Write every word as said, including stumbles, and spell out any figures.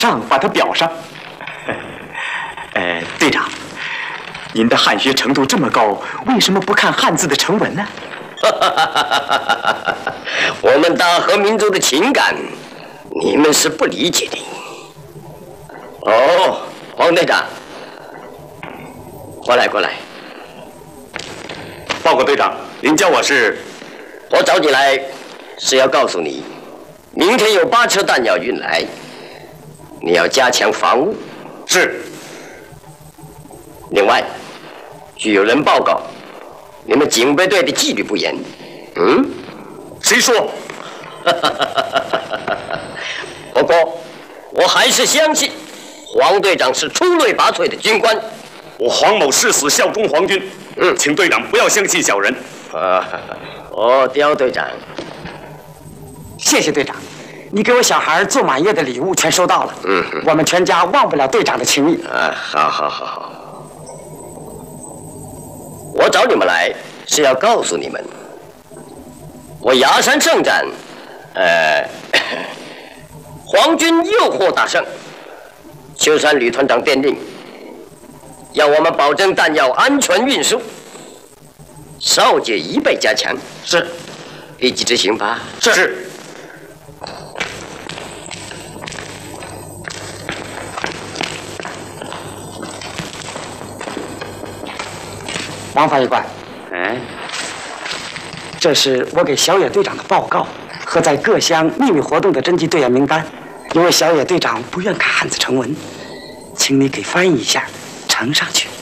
上把它裱上。呃，队长，您的汉学程度这么高，为什么不看汉字的成文呢？ 我们大和民族的情感，你们是不理解的。哦，黄队长，过来过来。 报告队长，您叫我是？ 我找你来是要告诉你，明天有八车弹药运来，你要加强防务。 是。 另外，据有人报告，你们警备队的纪律不严。嗯？ 谁说？ 不过，我还是相信黄队长是出类拔萃的军官。 我黄某誓死效忠皇军。嗯，请队长不要相信小人。 啊，哦，刁队长， 谢谢队长，你给我小孩做满月的礼物全收到了。嗯，我们全家忘不了队长的情谊。 啊，好好好好。我找你们来是要告诉你们，我崖山圣战，呃，皇军又获大胜。秋山旅团长电令，要我们保证弹药安全运输，哨戒一倍加强。 是， 立即执行吧。 是。是王法医官， 哎， 这是我给小野队长的报告和在各乡秘密活动的侦缉队员名单。因为小野队长不愿看汉字成文，请你给翻译一下，呈上去。